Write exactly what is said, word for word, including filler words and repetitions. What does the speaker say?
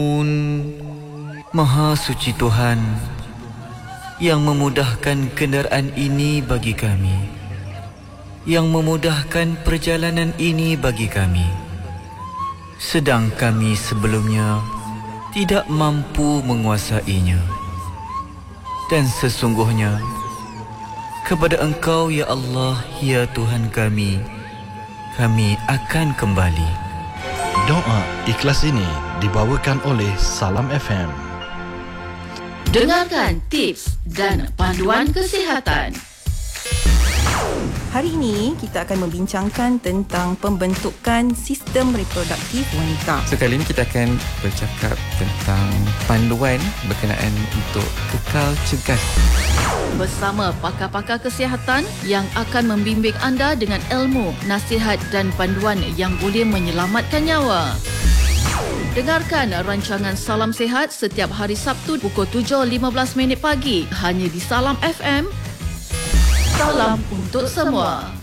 Maha suci Tuhan yang memudahkan kenderaan ini bagi kami, yang memudahkan perjalanan ini bagi kami, sedang kami sebelumnya tidak mampu menguasainya. Dan sesungguhnya kepada Engkau ya Allah, ya Tuhan kami, kami akan kembali. Doa ikhlas ini dibawakan oleh Salam F M. Dengarkan tips dan panduan kesihatan. Hari ini kita akan membincangkan tentang pembentukan sistem reproduktif wanita. Sekali ini kita akan bercakap tentang panduan berkenaan untuk kekal cergas. Bersama pakar-pakar kesihatan yang akan membimbing anda dengan ilmu, nasihat dan panduan yang boleh menyelamatkan nyawa. Dengarkan rancangan Salam Sihat setiap hari Sabtu pukul tujuh lima belas minit pagi hanya di Salam F M. Salam untuk semua.